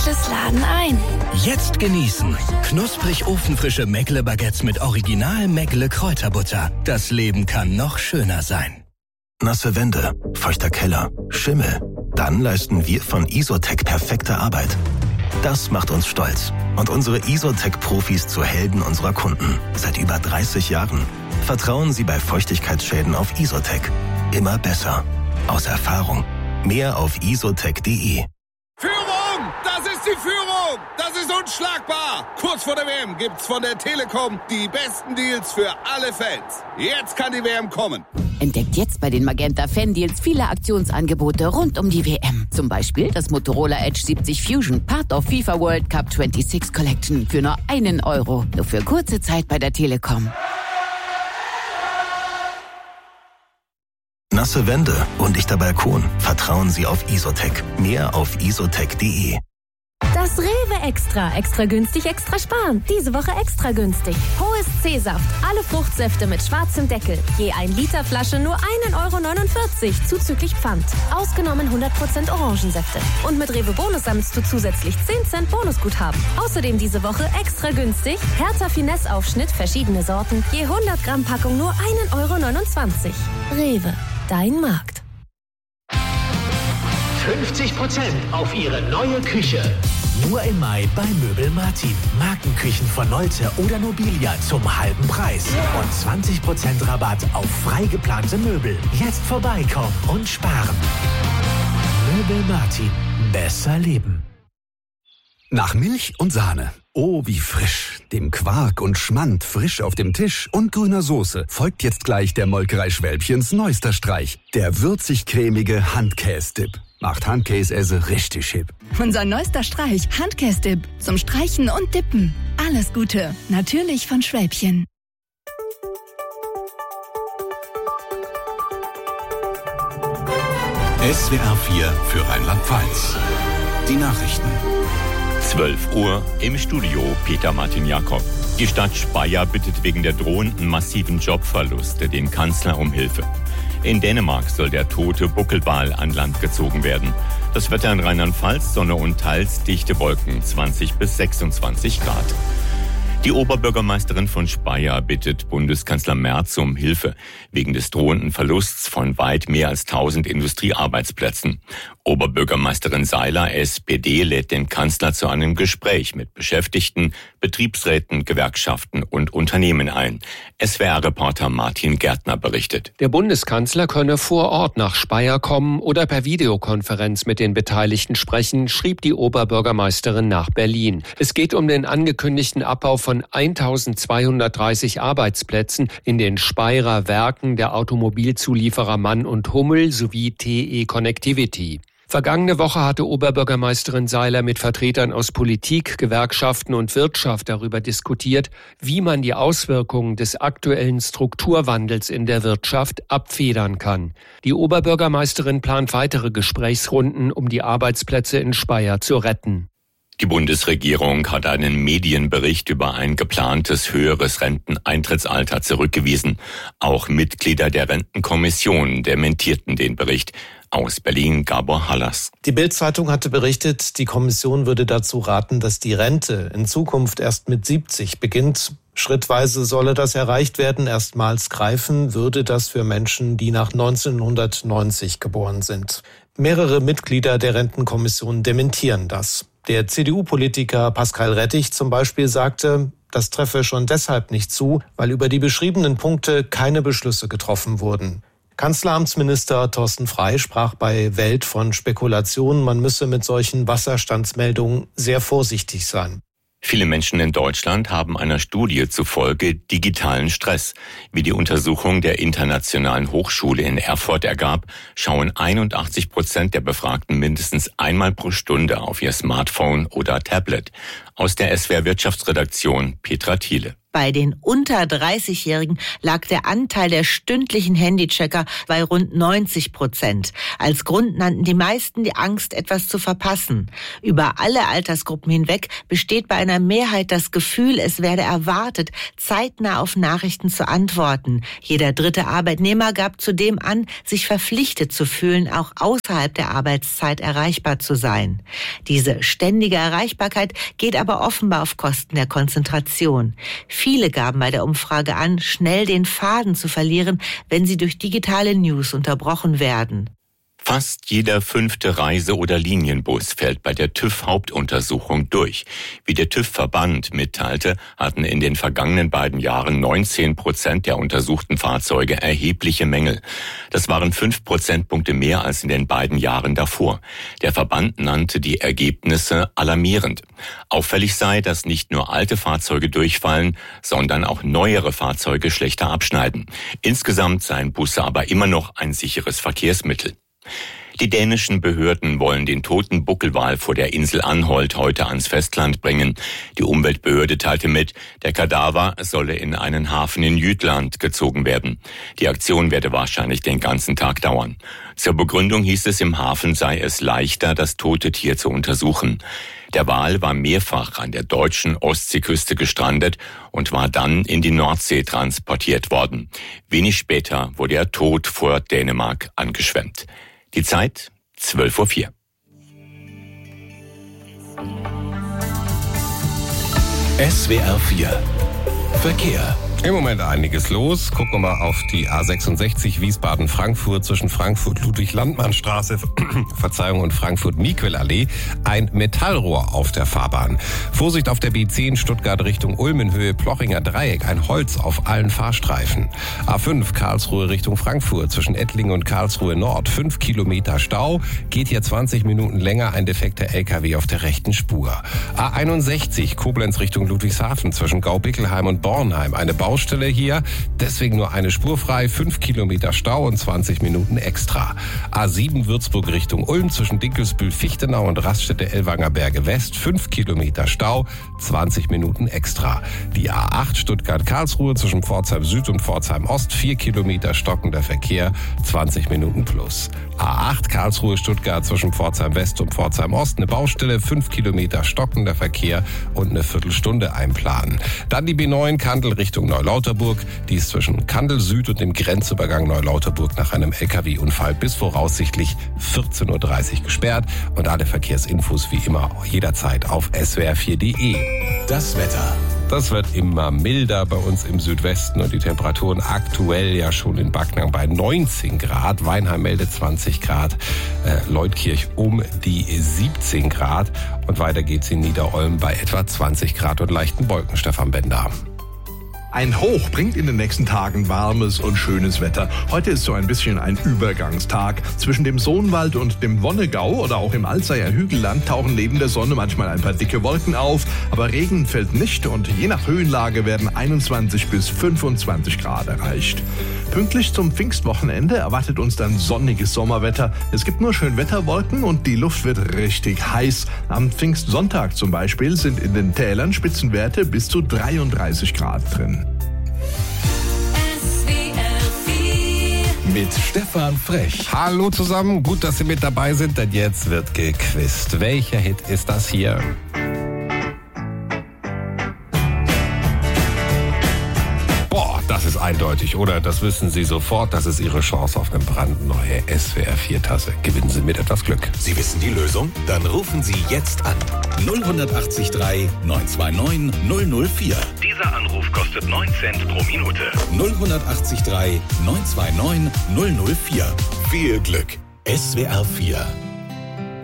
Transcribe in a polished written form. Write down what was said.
Laden ein. Jetzt genießen. Knusprig ofenfrische Meckle-Baguettes mit Original Meckle Kräuterbutter. Das Leben kann noch schöner sein. Nasse Wände, feuchter Keller, Schimmel. Dann leisten wir von Isotec perfekte Arbeit. Das macht uns stolz und unsere Isotec-Profis zu Helden unserer Kunden. Seit über 30 Jahren. Vertrauen Sie bei Feuchtigkeitsschäden auf Isotec. Immer besser. Aus Erfahrung. Mehr auf isotec.de. Führung! Das ist die Führung! Das ist unschlagbar! Kurz vor der WM gibt's von der Telekom die besten Deals für alle Fans. Jetzt kann die WM kommen. Entdeckt jetzt bei den Magenta Fan-Deals viele Aktionsangebote rund um die WM. Zum Beispiel das Motorola Edge 70 Fusion, Part of FIFA World Cup 26 Collection für nur €1. Nur für kurze Zeit bei der Telekom. Nasse Wände, undichter Balkon. Vertrauen Sie auf Isotec. Mehr auf isotec.de. Das Rewe Extra. Extra günstig, extra sparen. Diese Woche extra günstig. Hohes C-Saft. Alle Fruchtsäfte mit schwarzem Deckel. Je 1 Liter Flasche nur €1,49 zuzüglich Pfand. Ausgenommen 100% Orangensäfte. Und mit Rewe Bonus sammelst du zusätzlich 10 Cent Bonusguthaben. Außerdem diese Woche extra günstig. Hertha Finesse Aufschnitt, verschiedene Sorten. Je 100 Gramm Packung nur €1,29. Rewe. Dein Markt. 50% auf Ihre neue Küche. Nur im Mai bei Möbel Martin. Markenküchen von Nolte oder Nobilia zum halben Preis. Und 20% Rabatt auf frei geplante Möbel. Jetzt vorbeikommen und sparen. Möbel Martin. Besser leben. Nach Milch und Sahne. Oh, wie frisch. Dem Quark und Schmand frisch auf dem Tisch und grüner Soße folgt jetzt gleich der Molkerei Schwälbchens neuester Streich. Der würzig-cremige Handkäse-Dip. Macht Handkäse richtig hip. Unser neuester Streich, Handkäse-Dip. Zum Streichen und Dippen. Alles Gute. Natürlich von Schwälbchen. SWR 4 für Rheinland-Pfalz. Die Nachrichten. 12 Uhr im Studio Peter Martin Jakob. Die Stadt Speyer bittet wegen der drohenden massiven Jobverluste den Kanzler um Hilfe. In Dänemark soll der tote Buckelwal an Land gezogen werden. Das Wetter in Rheinland-Pfalz, Sonne und teils dichte Wolken, 20 bis 26 Grad. Die Oberbürgermeisterin von Speyer bittet Bundeskanzler Merz um Hilfe wegen des drohenden Verlusts von weit mehr als 1000 Industriearbeitsplätzen. Oberbürgermeisterin Seiler, SPD, lädt den Kanzler zu einem Gespräch mit Beschäftigten, Betriebsräten, Gewerkschaften und Unternehmen ein. SWR-Reporter Martin Gärtner berichtet. Der Bundeskanzler könne vor Ort nach Speyer kommen oder per Videokonferenz mit den Beteiligten sprechen, schrieb die Oberbürgermeisterin nach Berlin. Es geht um den angekündigten Abbau von 1230 Arbeitsplätzen in den Speyerer Werken der Automobilzulieferer Mann und Hummel sowie TE Connectivity. Vergangene Woche hatte Oberbürgermeisterin Seiler mit Vertretern aus Politik, Gewerkschaften und Wirtschaft darüber diskutiert, wie man die Auswirkungen des aktuellen Strukturwandels in der Wirtschaft abfedern kann. Die Oberbürgermeisterin plant weitere Gesprächsrunden, um die Arbeitsplätze in Speyer zu retten. Die Bundesregierung hat einen Medienbericht über ein geplantes höheres Renteneintrittsalter zurückgewiesen. Auch Mitglieder der Rentenkommission dementierten den Bericht. Aus Berlin Gabor Hallas. Die Bild-Zeitung hatte berichtet, die Kommission würde dazu raten, dass die Rente in Zukunft erst mit 70 beginnt. Schrittweise solle das erreicht werden. Erstmals greifen würde das für Menschen, die nach 1990 geboren sind. Mehrere Mitglieder der Rentenkommission dementieren das. Der CDU-Politiker Pascal Rettich zum Beispiel sagte, das treffe schon deshalb nicht zu, weil über die beschriebenen Punkte keine Beschlüsse getroffen wurden. Kanzleramtsminister Thorsten Frey sprach bei Welt von Spekulationen, man müsse mit solchen Wasserstandsmeldungen sehr vorsichtig sein. Viele Menschen in Deutschland haben einer Studie zufolge digitalen Stress. Wie die Untersuchung der Internationalen Hochschule in Erfurt ergab, schauen 81% der Befragten mindestens einmal pro Stunde auf ihr Smartphone oder Tablet. Aus der SWR Wirtschaftsredaktion Petra Thiele. Bei den unter 30-Jährigen lag der Anteil der stündlichen Handychecker bei rund 90%. Als Grund nannten die meisten die Angst, etwas zu verpassen. Über alle Altersgruppen hinweg besteht bei einer Mehrheit das Gefühl, es werde erwartet, zeitnah auf Nachrichten zu antworten. Jeder dritte Arbeitnehmer gab zudem an, sich verpflichtet zu fühlen, auch außerhalb der Arbeitszeit erreichbar zu sein. Diese ständige Erreichbarkeit geht aber offenbar auf Kosten der Konzentration. Viele gaben bei der Umfrage an, schnell den Faden zu verlieren, wenn sie durch digitale News unterbrochen werden. Fast jeder 5. Reise- oder Linienbus fällt bei der TÜV-Hauptuntersuchung durch. Wie der TÜV-Verband mitteilte, hatten in den vergangenen beiden Jahren 19% der untersuchten Fahrzeuge erhebliche Mängel. Das waren 5 Prozentpunkte mehr als in den beiden Jahren davor. Der Verband nannte die Ergebnisse alarmierend. Auffällig sei, dass nicht nur alte Fahrzeuge durchfallen, sondern auch neuere Fahrzeuge schlechter abschneiden. Insgesamt seien Busse aber immer noch ein sicheres Verkehrsmittel. Die dänischen Behörden wollen den toten Buckelwal vor der Insel Anholt heute ans Festland bringen. Die Umweltbehörde teilte mit, der Kadaver solle in einen Hafen in Jütland gezogen werden. Die Aktion werde wahrscheinlich den ganzen Tag dauern. Zur Begründung hieß es, im Hafen sei es leichter, das tote Tier zu untersuchen. Der Wal war mehrfach an der deutschen Ostseeküste gestrandet und war dann in die Nordsee transportiert worden. Wenig später wurde er tot vor Dänemark angeschwemmt. Die Zeit 12:04 Uhr. SWR 4 Verkehr. Im Moment einiges los. Gucken wir mal auf die A66 Wiesbaden-Frankfurt zwischen Frankfurt-Ludwig-Landmann-Straße und Frankfurt-Miquel-Allee. Ein Metallrohr auf der Fahrbahn. Vorsicht auf der B10 Stuttgart Richtung Ulm in Höhe Plochinger Dreieck. Ein Holz auf allen Fahrstreifen. A5 Karlsruhe Richtung Frankfurt zwischen Ettlingen und Karlsruhe Nord. 5 Kilometer Stau. Geht hier 20 Minuten länger. Ein defekter LKW auf der rechten Spur. A61 Koblenz Richtung Ludwigshafen zwischen Gaubickelheim und Bornheim. Eine Baustelle hier, deswegen nur eine Spur frei, 5 Kilometer Stau und 20 Minuten extra. A7 Würzburg Richtung Ulm zwischen Dinkelsbühl-Fichtenau und Raststätte-Ellwanger Berge West, 5 Kilometer Stau, 20 Minuten extra. Die A8 Stuttgart-Karlsruhe zwischen Pforzheim Süd und Pforzheim Ost, 4 Kilometer stockender Verkehr, 20 Minuten plus. A8 Karlsruhe-Stuttgart zwischen Pforzheim West und Pforzheim Ost, eine Baustelle, 5 Kilometer stockender Verkehr und eine Viertelstunde einplanen. Dann die B9 Kandel Richtung Neulauterburg, die ist zwischen Kandel Süd und dem Grenzübergang Neulauterburg nach einem LKW-Unfall bis voraussichtlich 14:30 Uhr gesperrt und alle Verkehrsinfos wie immer jederzeit auf swr4.de. Das Wetter. Das wird immer milder bei uns im Südwesten und die Temperaturen aktuell ja schon in Backnang bei 19 Grad. Weinheim meldet 20 Grad, Leutkirch um die 17 Grad und weiter geht's in Niederolm bei etwa 20 Grad und leichten Wolken. Stefan Bender. Ein Hoch bringt in den nächsten Tagen warmes und schönes Wetter. Heute ist so ein bisschen ein Übergangstag. Zwischen dem Sohnwald und dem Wonnegau oder auch im Alzeyer Hügelland tauchen neben der Sonne manchmal ein paar dicke Wolken auf. Aber Regen fällt nicht und je nach Höhenlage werden 21 bis 25 Grad erreicht. Pünktlich zum Pfingstwochenende erwartet uns dann sonniges Sommerwetter. Es gibt nur Schönwetterwolken und die Luft wird richtig heiß. Am Pfingstsonntag zum Beispiel sind in den Tälern Spitzenwerte bis zu 33 Grad drin. Mit Stefan Frech. Hallo zusammen, gut, dass Sie mit dabei sind, denn jetzt wird gequizt. Welcher Hit ist das hier? Das ist eindeutig, oder? Das wissen Sie sofort. Das ist Ihre Chance auf eine brandneue SWR4-Tasse. Gewinnen Sie mit etwas Glück. Sie wissen die Lösung? Dann rufen Sie jetzt an. 0183 929 004. Dieser Anruf kostet 9 Cent pro Minute. 0183 929 004. Viel Glück. SWR4